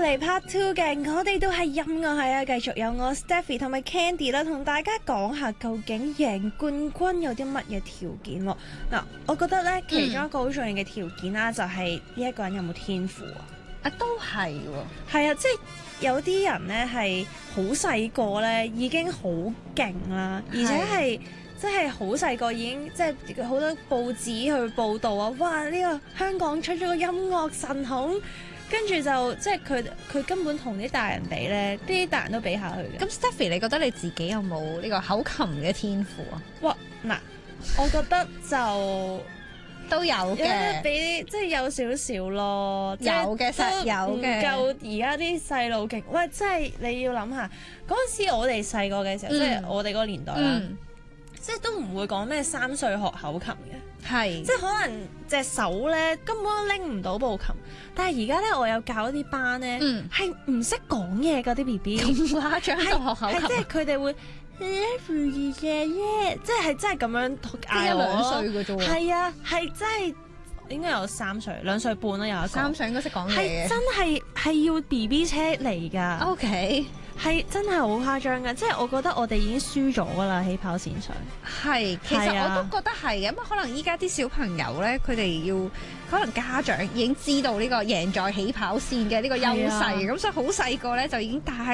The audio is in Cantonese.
嚟 Part 2嘅，我哋都係音樂係啊，繼續有我 Stephy 同埋 Candy 啦，同大家講下究竟贏冠軍有啲乜嘢條件喎？嗱，我覺得咧其中一個好重要嘅條件啦，就係呢一個人有冇天賦啊？ 啊，都係喎。 係啊，即係有啲人咧係好細個咧已經好勁啦，而且係即係好細個已經即係好多報紙去報導啊！哇，呢個香港出咗個音樂神童。跟住就即係佢根本同啲大人比咧，啲大人都比下去嘅。 咁 Stephy， 你覺得你自己有冇呢個口琴嘅天賦啊？ 哇！嗱，我覺得就都有嘅， 比即係有少少咯。 有嘅，實有嘅。 唔夠而家啲細路勁。喂，即係你要諗下嗰陣時，我哋細個嘅時候，即係我哋嗰個年代啦，即係都唔會講咩3歲學口琴嘅。 係， 即係可能隻手咧根本都拎唔到部琴，但係而家咧我有教一啲班咧，係唔識講嘢嗰啲 BB， 咁誇張喺度學口琴， 即係佢哋會即係真係咁樣嗌我 1-2歲嘅啫喎， 係啊，係真係應該有3歲2歲半啦，有一個 3歲應該識講嘢嘅， 係真係要 BB 車嚟㗎。 OK。 係真係好誇張㗎，即係我覺得我哋已經輸咗㗎啦，起跑線上。 係，其實我都覺得係嘅，因為可能依家啲小朋友咧，佢哋要可能家長已經知道呢個贏在起跑線嘅呢個優勢，咁所以好細個咧就已經帶